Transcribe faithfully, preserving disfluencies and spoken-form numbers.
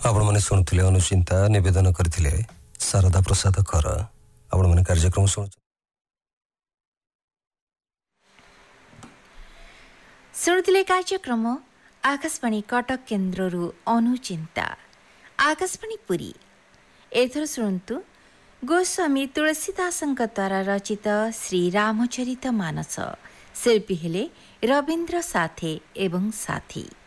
आपण मैंने शुणुले अनुचिंता निवेदन करथिले शारदा प्रसाद कर आपण मैंने कार्यक्रम शुणु शुणुले कार्यक्रम आकाशवाणी कटक केन्द्ररू अनुचिंता आकाशवाणी पुरी एथर शुणु गोस्वामी तुलसीदासଙ୍କ द्वारा रचित श्री रामचरित मानस शिल्पी हेले रवीन्द्र साथे एवं साथी।